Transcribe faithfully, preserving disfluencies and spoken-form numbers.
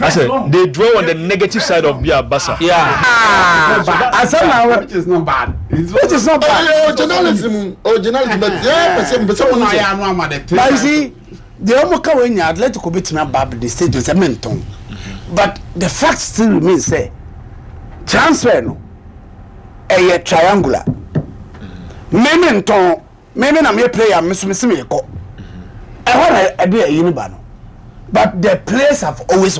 I said they dwell on the negative side of Bia Bassa. Yeah. Ah, I said now, which is not bad. Which is not bad. Oh, journalism, oh, journalism, but yeah, but some, but some, but you see, the Omoka when you Atletico beat me about the state was a menton. But the fact still remains, say, transfer no, a triangular. Memento, maybe I'm a player, Miss Missimico. I want a dear Unibano. But the players have always